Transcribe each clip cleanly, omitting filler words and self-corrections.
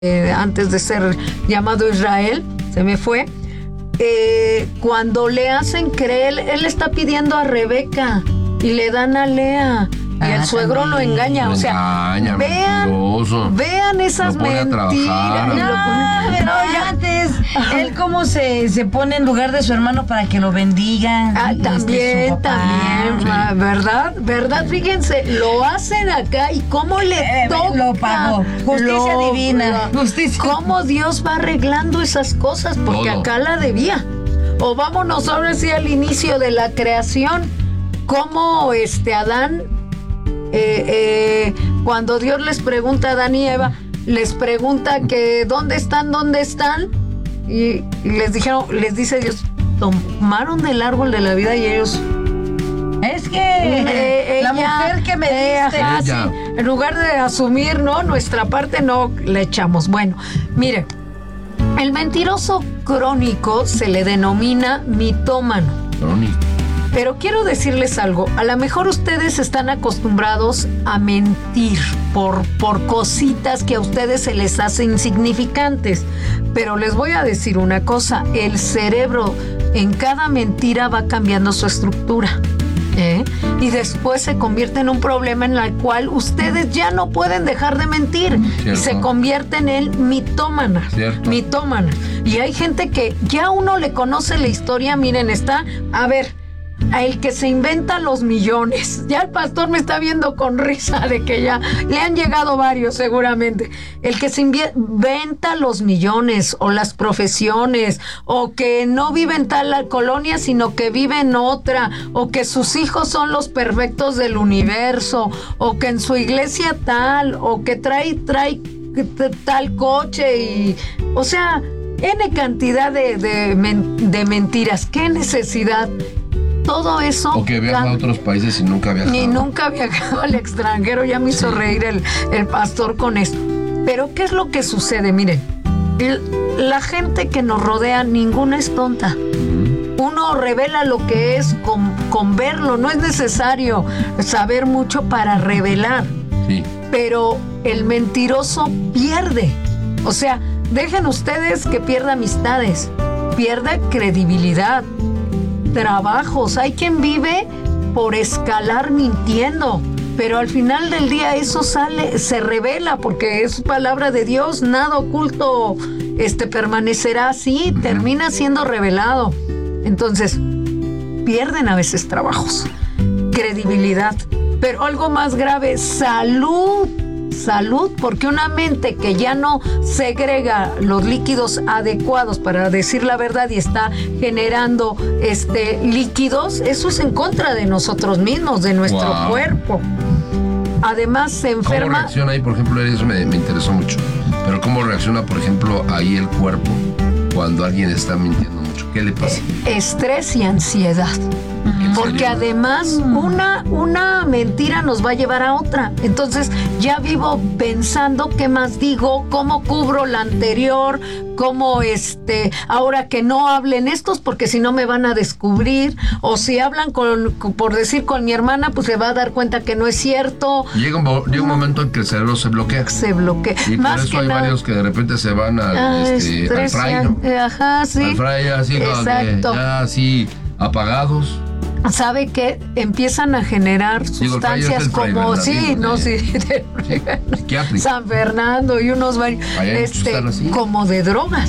antes de ser llamado Israel, se me fue, cuando le hacen creer, él está pidiendo a Rebeca y le dan a Lea. Y el suegro lo engaña, o sea, vean esas mentiras. Pero antes, él cómo se pone en lugar de su hermano para que lo bendiga. También, ¿verdad? Fíjense, lo hacen acá y cómo le toca. Lo pagó. Justicia divina. Cómo Dios va arreglando esas cosas, porque acá la debía. O vámonos ahora sí al inicio de la creación, cómo Adán... cuando Dios les pregunta a Adán y Eva, les pregunta que ¿dónde están? Y les dice Dios, tomaron del árbol de la vida y ellos, es que la mujer que me diste, sí, en lugar de asumir, no, nuestra parte no le echamos. Bueno, miren, el mentiroso crónico se le denomina mitómano. Pero quiero decirles algo, a lo mejor ustedes están acostumbrados a mentir por cositas que a ustedes se les hace insignificantes, pero les voy a decir una cosa, el cerebro en cada mentira va cambiando su estructura, y después se convierte en un problema en el cual ustedes ya no pueden dejar de mentir. Cierto. Y se convierten en mitómanas. Y hay gente que ya uno le conoce la historia, miren, el que se inventa los millones. Ya el pastor me está viendo con risa de que ya le han llegado varios seguramente. El que se inventa los millones o las profesiones, o que no vive en tal colonia sino que vive en otra, o que sus hijos son los perfectos del universo, o que en su iglesia tal, o que trae tal coche, y o sea, N cantidad de mentiras. ¿Qué necesidad? Todo eso. O que viaja a otros países y nunca ha viajado. Ni nunca ha viajado al extranjero. Ya me hizo reír el pastor con esto. Pero ¿qué es lo que sucede? Miren, la gente que nos rodea, ninguna es tonta. Uno revela lo que es con verlo. No es necesario saber mucho para revelar. Sí. Pero el mentiroso pierde. O sea, dejen ustedes que pierda amistades, pierde credibilidad, trabajos. Hay quien vive por escalar mintiendo, pero al final del día eso se revela, porque es palabra de Dios, nada oculto permanecerá así, termina siendo revelado. Entonces pierden a veces trabajos, credibilidad, pero algo más grave, salud, porque una mente que ya no segrega los líquidos adecuados para decir la verdad y está generando líquidos, eso es en contra de nosotros mismos, de nuestro cuerpo. Además se enferma. ¿Cómo reacciona ahí, por ejemplo? Eso me interesó mucho. Pero ¿cómo reacciona, por ejemplo, ahí el cuerpo cuando alguien está mintiendo mucho? ¿Qué le pasa? Estrés y ansiedad. Porque además una mentira nos va a llevar a otra. Entonces ya vivo pensando qué más digo, cómo cubro la anterior, cómo ahora que no hablen estos porque si no me van a descubrir, o si hablan por decir con mi hermana, pues se va a dar cuenta que no es cierto. Llega un momento en que el cerebro se bloquea. Y más por eso hay varios que de repente se van al fray, ¿no? Ajá, sí. Al fray así, ya así apagados. ¿Sabe qué? Empiezan a generar sustancias como San Fernando y unos varios como de drogas.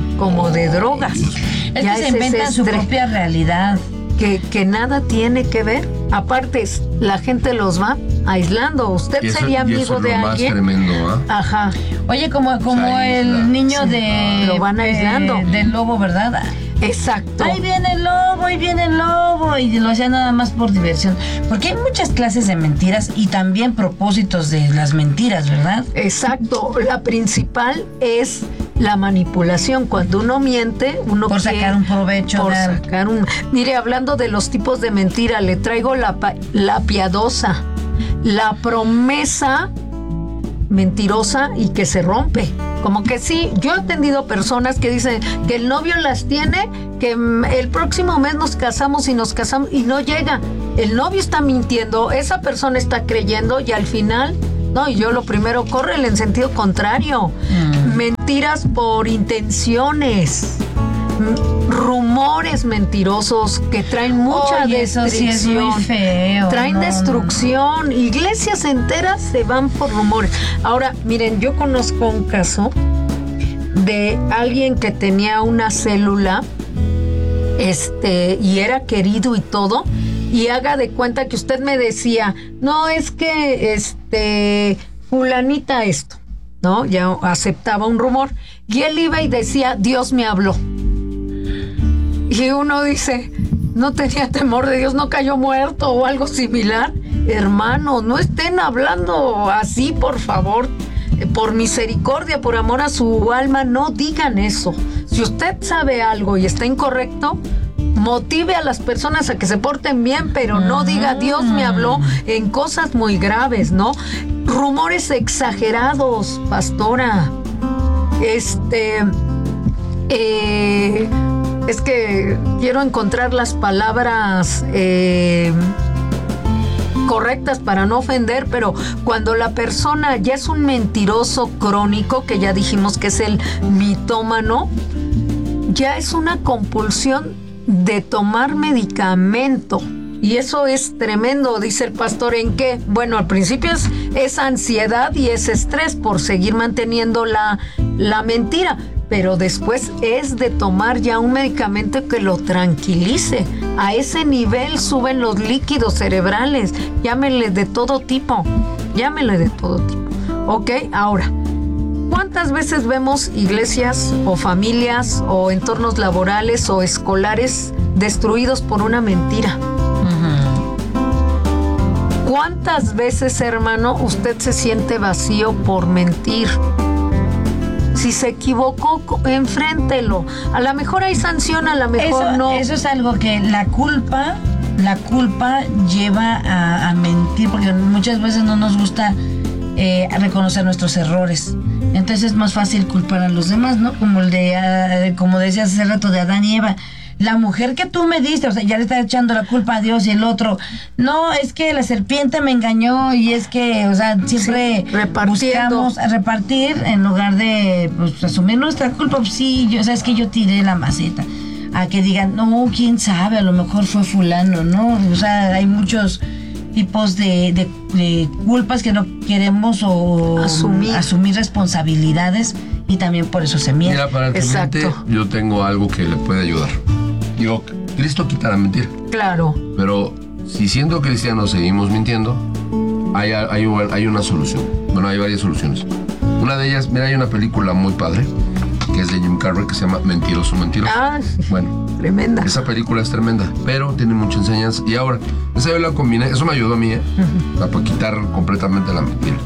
Es que se inventan su propia realidad. Que nada tiene que ver. Aparte, la gente los va aislando. ¿Usted sería amigo de alguien? Más tremendo, Ajá. Oye, como el niño lo van aislando. Del lobo, ¿verdad? Exacto. Ahí viene el lobo, y lo hacía nada más por diversión. Porque hay muchas clases de mentiras y también propósitos de las mentiras, ¿verdad? Exacto. La principal es la manipulación. Cuando uno miente, uno por sacar un provecho. Mire, hablando de los tipos de mentira, le traigo la piadosa, la promesa mentirosa y que se rompe. Como que sí, yo he atendido personas que dicen que el novio las tiene, que el próximo mes nos casamos y no llega. El novio está mintiendo, esa persona está creyendo y al final, no, y yo lo primero, córrele en sentido contrario. mentiras por intenciones, rumores mentirosos que traen mucha destrucción. Eso sí es muy feo. Traen destrucción. Iglesias enteras se van por rumores. Ahora, miren, yo conozco un caso de alguien que tenía una célula, y era querido y todo, y haga de cuenta que usted me decía, no, es que fulanita esto, ¿no? Ya aceptaba un rumor, y él iba y decía, Dios me habló. Y uno dice, no tenía temor de Dios, no cayó muerto o algo similar. Hermanos, no estén hablando así, por favor. Por misericordia, por amor a su alma, no digan eso. Si usted sabe algo y está incorrecto, motive a las personas a que se porten bien, pero no diga Dios me habló en cosas muy graves, ¿no? Rumores exagerados, pastora. Es que quiero encontrar las palabras correctas para no ofender, pero cuando la persona ya es un mentiroso crónico, que ya dijimos que es el mitómano, ya es una compulsión de tomar medicamento. Y eso es tremendo, dice el pastor. ¿En qué? Bueno, al principio es ansiedad y es estrés por seguir manteniendo la mentira, pero después es de tomar ya un medicamento que lo tranquilice. A ese nivel suben los líquidos cerebrales. Llámenle de todo tipo. Ok, ahora, ¿cuántas veces vemos iglesias o familias o entornos laborales o escolares destruidos por una mentira? ¿Cuántas veces, hermano, usted se siente vacío por mentir? Si se equivocó, enfréntelo. A lo mejor hay sanción, a lo mejor no. Eso es algo que la culpa lleva a mentir, porque muchas veces no nos gusta reconocer nuestros errores. Entonces es más fácil culpar a los demás, ¿no? Como como decías hace rato de Adán y Eva. La mujer que tú me diste, o sea, ya le está echando la culpa a Dios, y el otro, no, es que la serpiente me engañó, y es que, o sea, siempre buscamos repartir en lugar de, pues, asumir nuestra culpa. Pues sí, es que yo tiré la maceta. A que digan, no, quién sabe, a lo mejor fue fulano, ¿no? O sea, hay muchos tipos de culpas que no queremos o asumir responsabilidades, y también por eso se miente. Mira, para el creyente, yo tengo algo que le puede ayudar. Digo, Cristo quita la mentira. Claro. Pero si siendo cristianos seguimos mintiendo, hay una solución. Bueno, hay varias soluciones. Una de ellas, mira, hay una película muy padre que es de Jim Carrey, que se llama Mentiroso. Ah, bueno, tremenda. Esa película es tremenda, pero tiene mucha enseñanza. Y ahora, esa yo la combiné, eso me ayudó a mí, para quitar completamente la mentira.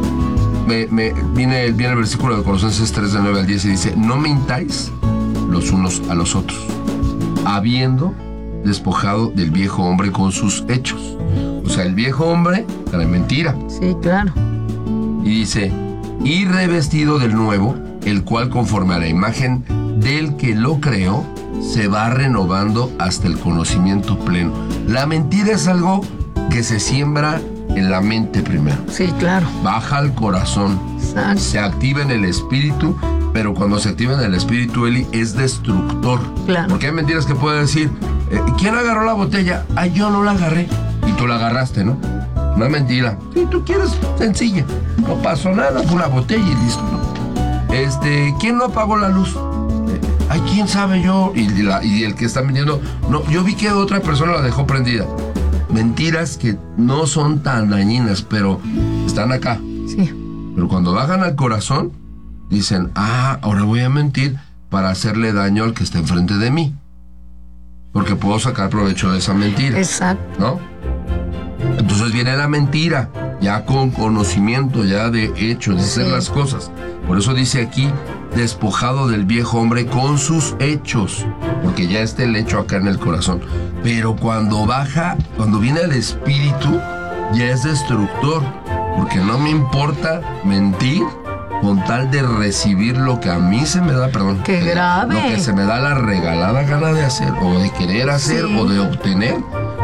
Viene el versículo de Colosenses 3, del 9 al 10, y dice, no mintáis los unos a los otros, habiendo despojado del viejo hombre con sus hechos. O sea, el viejo hombre trae mentira. Sí, claro. Y dice, y revestido del nuevo, el cual conforme a la imagen del que lo creó, se va renovando hasta el conocimiento pleno. La mentira es algo que se siembra en la mente primero. Sí, claro. Baja al corazón. Exacto. Se activa en el espíritu, pero cuando se activa en el espíritu, Eli, es destructor. Claro. Porque hay mentiras que puede decir, ¿quién agarró la botella? Ay, yo no la agarré. Y tú la agarraste, ¿no? No es mentira. Si tú quieres, sencilla. No pasó nada, fue una botella y listo, ¿no? ¿Quién no apagó la luz? Ay, ¿quién sabe yo? Y el que está mintiendo, no, yo vi que otra persona la dejó prendida. Mentiras que no son tan dañinas, pero están acá. Sí. Pero cuando bajan al corazón, dicen, ahora voy a mentir para hacerle daño al que está enfrente de mí. Porque puedo sacar provecho de esa mentira. Exacto. ¿No? Entonces viene la mentira, ya con conocimiento, ya de hecho, de hacer las cosas. Por eso dice aquí, despojado del viejo hombre con sus hechos, porque ya está el hecho acá en el corazón. Pero cuando viene el espíritu, ya es destructor, porque no me importa mentir con tal de recibir lo que a mí se me da, perdón. ¡Qué grave! Lo que se me da la regalada gana de hacer, o de querer hacer, o de obtener.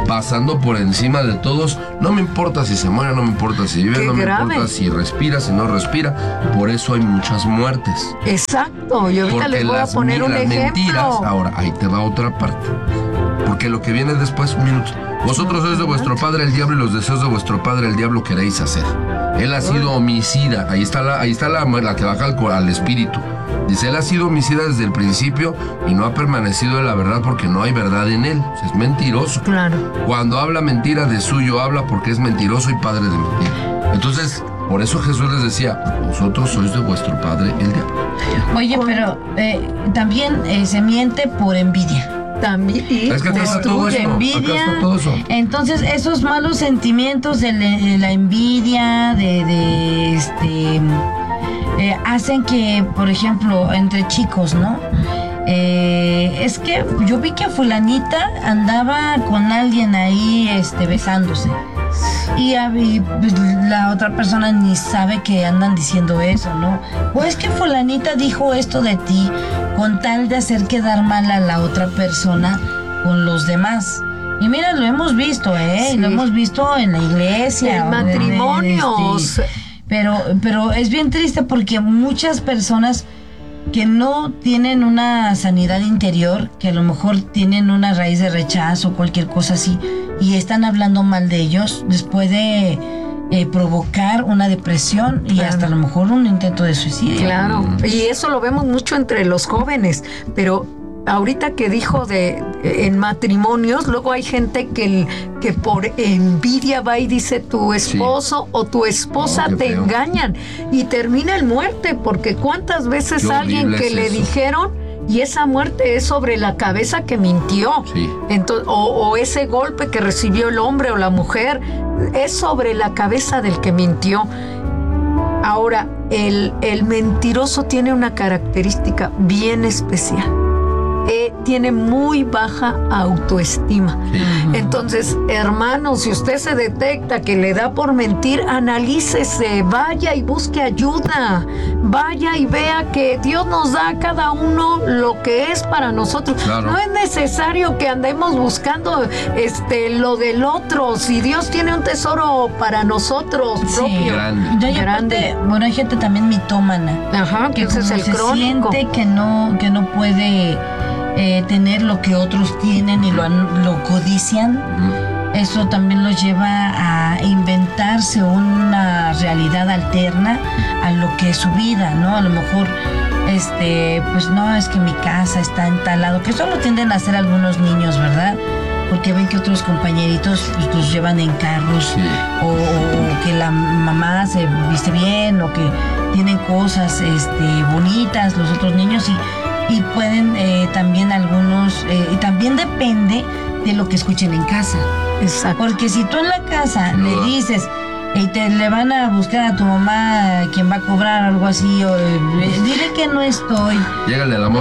pasando por encima de todos. No me importa si se muere, no me importa si vive, Qué no me grave. importa si respira, si no respira. Por eso hay muchas muertes. Exacto, y ahorita Porque les voy a poner un ejemplo. mentiras, ahora, ahí te va otra parte. Porque lo que viene después, un minuto. Vosotros sois de vuestro padre el diablo y los deseos de vuestro padre el diablo queréis hacer. Él ha sido homicida. Ahí está la que baja al espíritu. Dice, él ha sido homicida desde el principio y no ha permanecido en la verdad porque no hay verdad en él. O sea, es mentiroso. Claro. Cuando habla mentira, de suyo habla porque es mentiroso y padre de mentira. Entonces, por eso Jesús les decía, vosotros sois de vuestro padre el diablo. Oye, pero también se miente por envidia. También Es que acá está todo eso. Envidia. Acá está todo eso. Entonces, esos malos sentimientos de la envidia, hacen que, por ejemplo, entre chicos, ¿no? Es que yo vi que fulanita andaba con alguien ahí, besándose. Y pues, la otra persona ni sabe que andan diciendo eso, ¿no? O es que fulanita dijo esto de ti con tal de hacer quedar mal a la otra persona con los demás. Y mira, lo hemos visto, Sí. Lo hemos visto en la iglesia. En matrimonios. Pero es bien triste porque muchas personas que no tienen una sanidad interior, que a lo mejor tienen una raíz de rechazo o cualquier cosa así, y están hablando mal de ellos, les puede provocar una depresión y Claro. hasta a lo mejor un intento de suicidio. Claro, y eso lo vemos mucho entre los jóvenes, pero ahorita que dijo en matrimonios, luego hay gente que por envidia va y dice tu esposo o tu esposa No, qué te feo. engañan y termina en muerte, porque cuántas veces Qué alguien horrible que es le eso. dijeron y esa muerte es sobre la cabeza que mintió. Sí. Entonces, o ese golpe que recibió el hombre o la mujer es sobre la cabeza del que mintió. Ahora, el mentiroso tiene una característica bien especial. Tiene muy baja autoestima. Sí. Entonces, hermanos, si usted se detecta que le da por mentir, analícese, vaya y busque ayuda, vaya y vea que Dios nos da a cada uno lo que es para nosotros. Claro. No es necesario que andemos buscando lo del otro. Si Dios tiene un tesoro para nosotros propio. Grande. Y hay Grande. aparte, bueno, hay gente también mitómana. Ajá, que ese es como el se crónico. siente que no puede tener lo que otros tienen y lo codician, eso también los lleva a inventarse una realidad alterna a lo que es su vida, ¿no? A lo mejor, pues no, es que mi casa está en tal lado, que eso lo tienden a hacer algunos niños, ¿verdad? Porque ven que otros compañeritos pues, los llevan en carros, Sí. o que la mamá se viste bien, o que tienen cosas bonitas los otros niños, y pueden también algunos, y también depende de lo que escuchen en casa. Exacto. Porque si tú en la casa Sin le duda. dices, le van a buscar a tu mamá quien va a cobrar algo así, o dile que no estoy. Llégale a la moto.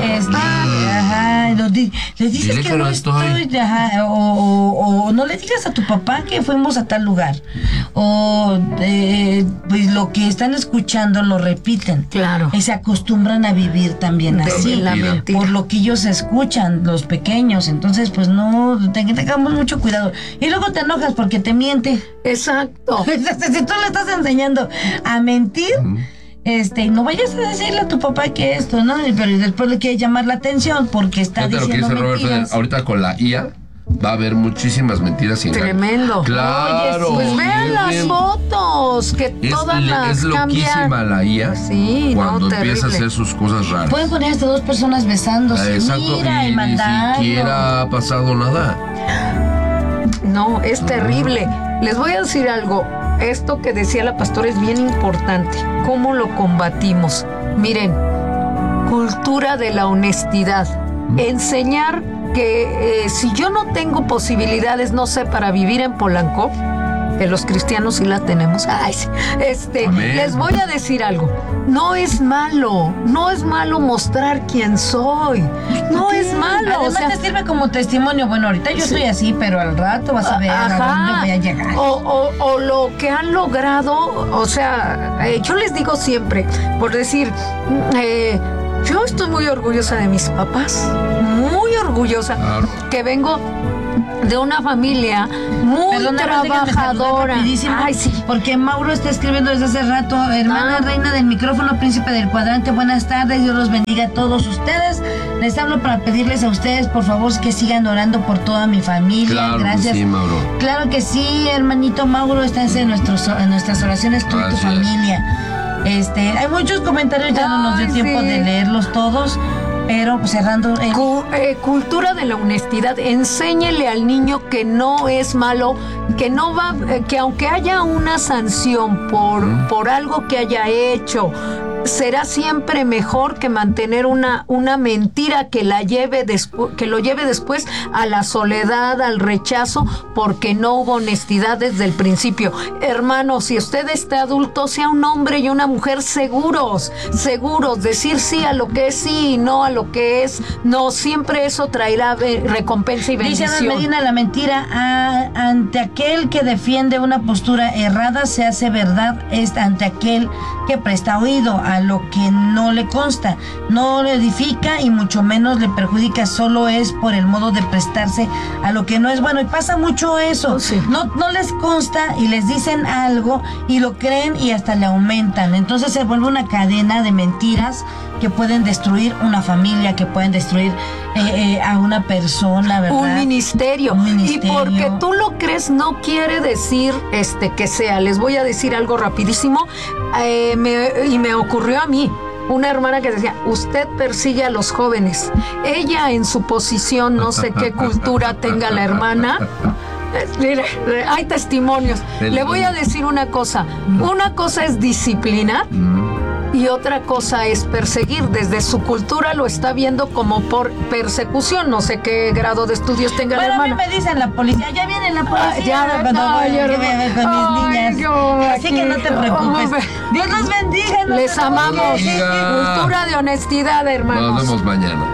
Ajá, le dices Dile que no estoy, ajá, o no le digas a tu papá que fuimos a tal lugar, o pues lo que están escuchando lo repiten. Claro. Y se acostumbran a vivir también De así, la mentira. por lo que ellos escuchan, los pequeños. Entonces, pues no, tengamos mucho cuidado. Y luego te enojas porque te miente. Exacto. Si tú le estás enseñando a mentir, no vayas a decirle a tu papá que esto, ¿no? Pero después le quieres llamar la atención porque está Fíjate lo que diciendo dice Robert Federer. mentiras. Ahorita con la IA va a haber muchísimas mentiras sin Tremendo. Claro. Oye, Pues vean es las bien- fotos, que todas las es loquísima cambian. la IA Sí, cuando no, empieza a terrible. hacer sus cosas raras. Pueden poner hasta dos personas besándose. Exacto, Mira, y ni mandarlo. siquiera ha pasado nada. No, es terrible. Les voy a decir algo. Esto que decía la pastora es bien importante. ¿Cómo lo combatimos? Miren, cultura de la honestidad. Enseñar que si yo no tengo posibilidades, no sé, para vivir en Polanco, que los cristianos sí la tenemos. Ay, sí. Amén. Les voy a decir algo. No es malo mostrar quién soy. No es malo. Además o sea, te sirve como testimonio. Bueno, ahorita yo estoy así, pero al rato vas a ver a dónde voy a llegar. O lo que han logrado, o sea, yo les digo siempre, por decir, yo estoy muy orgullosa de mis papás, muy orgullosa, Claro. que vengo de una familia muy trabajadora. Ay, sí. Porque Mauro está escribiendo desde hace rato: hermana reina del micrófono, príncipe del cuadrante, buenas tardes, Dios los bendiga a todos ustedes. Les hablo para pedirles a ustedes, por favor, que sigan orando por toda mi familia. Claro. Gracias. Que sí, Mauro. Claro que sí, hermanito Mauro, estás en nuestras oraciones tú y tu familia. Hay muchos comentarios, ya no nos dio tiempo de leerlos todos. Pero pues, cerrando cultura de la honestidad. Enséñele al niño que no es malo, que no va, que aunque haya una sanción por algo que haya hecho, será siempre mejor que mantener una mentira que lo lleve después a la soledad, al rechazo, porque no hubo honestidad desde el principio. Hermano, si usted está adulto, sea un hombre y una mujer seguros, decir sí a lo que es sí y no a lo que es no. Siempre eso traerá recompensa y bendición. Dice Ana Medina, la mentira ante aquel que defiende una postura errada se hace verdad, es ante aquel que presta oído a lo que no le consta, no le edifica y mucho menos le perjudica, solo es por el modo de prestarse a lo que no es bueno. Y pasa mucho eso, sí. No les consta y les dicen algo y lo creen y hasta le aumentan. Entonces se vuelve una cadena de mentiras que pueden destruir una familia, que pueden destruir a una persona, ¿verdad? Un ministerio. Y porque tú lo crees no quiere decir que sea. Les voy a decir algo rapidísimo, y me ocurrió a mí. Una hermana que decía: usted persigue a los jóvenes. Ella, en su posición, no sé qué cultura tenga la hermana. Mire, hay testimonios. Le voy a decir una cosa. Una cosa es disciplina y otra cosa es perseguir. Desde su cultura lo está viendo como por persecución. No sé qué grado de estudios tenga la hermana. A mí me dicen la policía, ya viene la policía cuando voy a ver con mis niñas. Así que no te preocupes. Dios los bendiga. Les amamos. Cultura de honestidad, hermanos. Nos vemos mañana.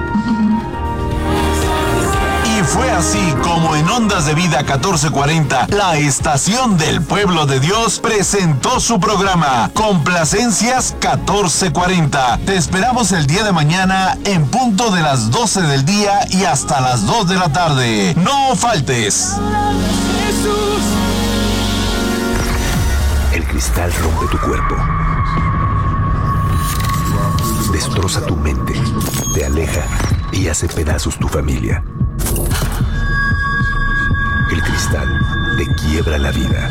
Y fue así como en Ondas de Vida 1440, la estación del pueblo de Dios presentó su programa Complacencias 1440. Te esperamos el día de mañana en punto de las 12 del día y hasta las 2 de la tarde. No faltes. El cristal rompe tu cuerpo, destroza tu mente, te aleja y hace pedazos tu familia. El cristal te quiebra la vida.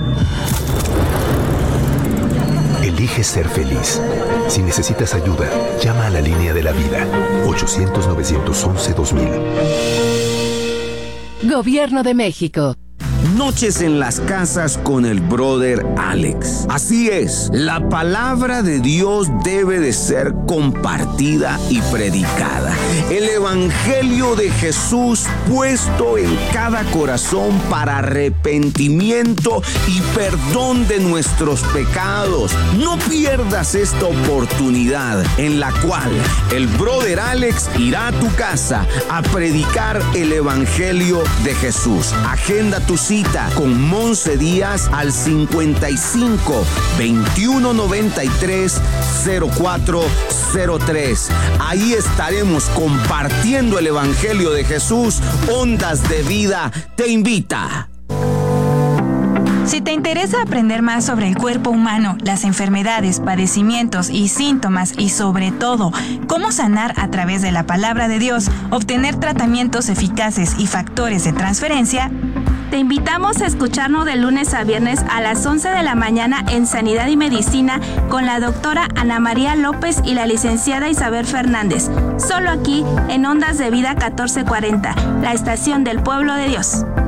Elige ser feliz. Si necesitas ayuda, llama a la línea de la vida, 800-911-2000. Gobierno de México. Noches en las casas con el brother Alex. Así es, la palabra de Dios debe de ser compartida y predicada. El evangelio de Jesús puesto en cada corazón para arrepentimiento y perdón de nuestros pecados. No pierdas esta oportunidad en la cual el brother Alex irá a tu casa a predicar el evangelio de Jesús. Agenda tu cita con Monse Díaz al 55 21 93 0403. Ahí estaremos compartiendo el evangelio de Jesús. Ondas de Vida te invita. Si te interesa aprender más sobre el cuerpo humano, las enfermedades, padecimientos y síntomas y sobre todo, cómo sanar a través de la palabra de Dios, obtener tratamientos eficaces y factores de transferencia, te invitamos a escucharnos de lunes a viernes a las 11 de la mañana en Sanidad y Medicina con la doctora Ana María López y la licenciada Isabel Fernández. Solo aquí en Ondas de Vida 1440, la estación del pueblo de Dios.